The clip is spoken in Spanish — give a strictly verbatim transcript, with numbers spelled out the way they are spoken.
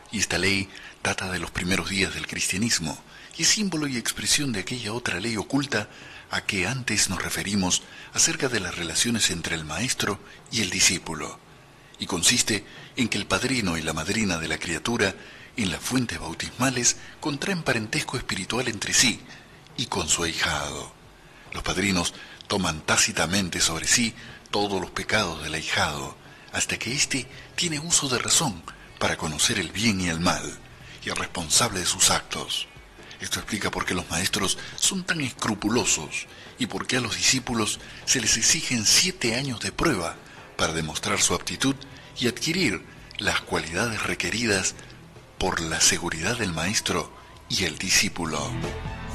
y esta ley data de los primeros días del cristianismo y es símbolo y expresión de aquella otra ley oculta a que antes nos referimos acerca de las relaciones entre el maestro y el discípulo, y consiste en que el padrino y la madrina de la criatura en las fuentes bautismales contraen parentesco espiritual entre sí y con su ahijado. Los padrinos toman tácitamente sobre sí todos los pecados del ahijado, hasta que éste tiene uso de razón para conocer el bien y el mal, y es responsable de sus actos. Esto explica por qué los maestros son tan escrupulosos y por qué a los discípulos se les exigen siete años de prueba para demostrar su aptitud y adquirir las cualidades requeridas por la seguridad del maestro y el discípulo.